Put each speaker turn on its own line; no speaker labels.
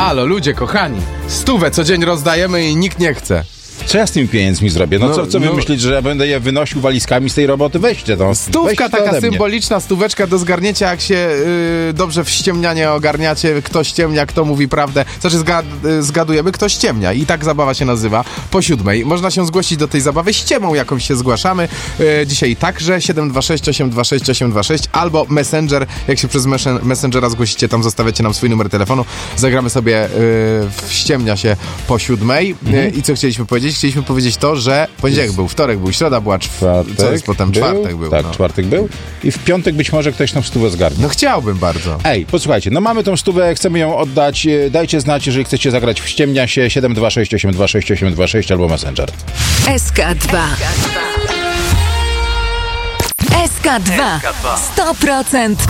Halo, ludzie kochani, 100 co dzień rozdajemy i nikt nie chce.
Co ja z tymi pieniędzmi zrobię? Co wy myślicie, że ja będę je wynosił walizkami z tej roboty? Weźcie to.
100
weźcie to
taka
ode mnie.
symboliczna 100 do zgarnięcia, jak się dobrze w ściemnianie ogarniacie, kto ściemnia, kto mówi prawdę. Znaczy zgadujemy, kto ściemnia. I tak zabawa się nazywa. Po 7:00. Można się zgłosić do tej zabawy ściemą, jakąś się zgłaszamy. Dzisiaj także 726 826 826 albo Messenger. Jak się przez Messengera zgłosicie, tam zostawiacie nam swój numer telefonu. Zagramy sobie w ściemnia się po 7:00. I co chcieliśmy powiedzieć? Chcieliśmy powiedzieć to, że poniedziałek był, wtorek był, środa była, co jest potem? Czwartek był.
Tak, czwartek był. I w piątek być może ktoś tam 100 zgarnie.
No chciałbym bardzo.
Ej, posłuchajcie, mamy tą 100, chcemy ją oddać. Dajcie znać, jeżeli chcecie zagrać w ściemnia się 726 826 826 albo Messenger.
SK2 SK2 100%